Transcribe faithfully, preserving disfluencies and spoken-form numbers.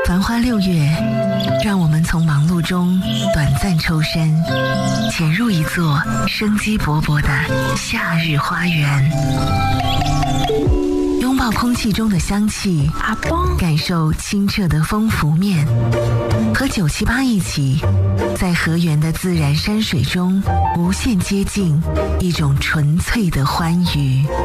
繁花六月，让我们从忙碌中短暂抽身，潜入一座生机勃勃的夏日花园，拥抱空气中的香气，感受清澈的风拂面，和九七八一起，在河源的自然山水中无限接近一种纯粹的欢愉。